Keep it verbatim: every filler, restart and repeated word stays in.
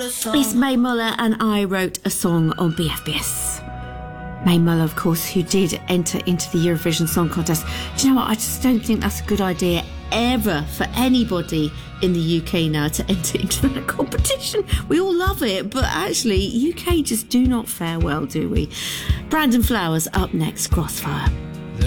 Miss Mae Muller and I wrote a song on B F B S. Mae Muller, of course, who did enter into the Eurovision Song Contest. Do you know what? I just don't think that's a good idea ever for anybody in the U K now to enter into that competition. We all love it, but actually, U K just do not fare well, do we? Brandon Flowers up next, Crossfire.